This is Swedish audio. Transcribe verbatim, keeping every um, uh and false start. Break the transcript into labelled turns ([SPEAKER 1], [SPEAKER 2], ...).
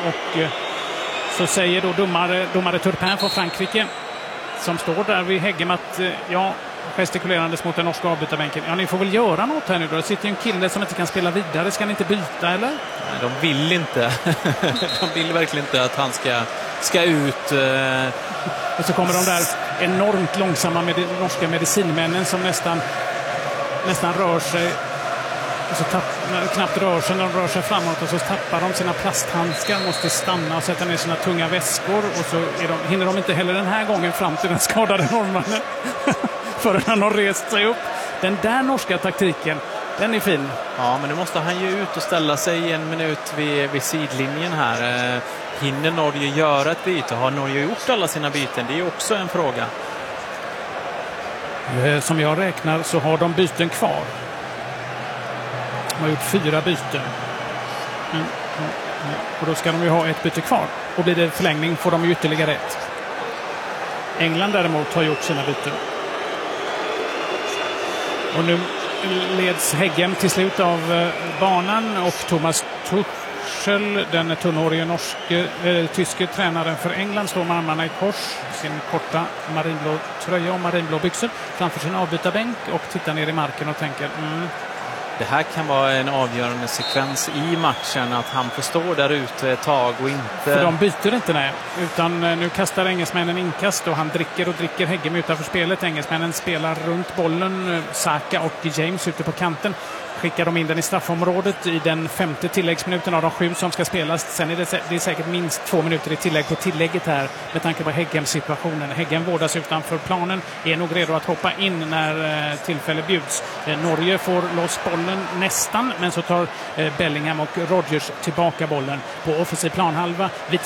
[SPEAKER 1] och eh, så säger då domare, domare Turpin för Frankrike, som står där vid Heggem, att eh, ja, gestikulerandes mot den norska avbytarbänken. Ja, ni får väl göra något här nu då. Det sitter ju en kille som inte kan spela vidare. Ska ni inte byta, eller?
[SPEAKER 2] Nej, de vill inte. De vill verkligen inte att han ska, ska ut. Eh...
[SPEAKER 1] Och så kommer de där enormt långsamma med norska medicinmännen som nästan, nästan rör sig. Och så tapp, knappt rör sig när de rör sig framåt, och så tappar de sina plasthandskar, måste stanna och sätta ner sina tunga väskor, och så är de, hinner de inte heller den här gången fram till den skadade norrmannen förrän han har rest sig upp. Den där norska taktiken, den är fin.
[SPEAKER 2] Ja, men nu måste han ju ut och ställa sig en minut vid, vid sidlinjen här. Hinner Norge göra ett byte? Har Norge gjort alla sina byten? Det är ju också en fråga.
[SPEAKER 1] Som jag räknar så har de byten kvar. De har gjort fyra byten. Mm, mm, mm. Och då ska de ju ha ett byte kvar. Och blir det förlängning får de ju ytterligare ett. England däremot har gjort sina byten. Och nu leds Heggem till slut av banan, och Thomas Tuchel, den tunnhårige norske, eh, tyske tränaren för England, står med armarna i kors, sin korta marinblå tröja och marinblå byxor framför sin avbytarbänk och tittar ner i marken och tänker mm.
[SPEAKER 2] Det här kan vara en avgörande sekvens i matchen, att han får stå där ute ett tag och inte...
[SPEAKER 1] För de byter inte, nej. Utan nu kastar engelsmännen inkast och han dricker och dricker Heggem utanför spelet. Engelsmännen spelar runt bollen, Saka och James ute på kanten. Skickar de in den i straffområdet i den femte tilläggsminuten av de sju som ska spelas. Sen är det, det är säkert minst två minuter i tillägg på tillägget här med tanke på Heggem-situationen. Heggem vårdas utanför planen, är nog redo att hoppa in när eh, tillfälle bjuds. Eh, Norge får loss bollen nästan, men så tar eh, Bellingham och Rodgers tillbaka bollen på offensiv planhalva.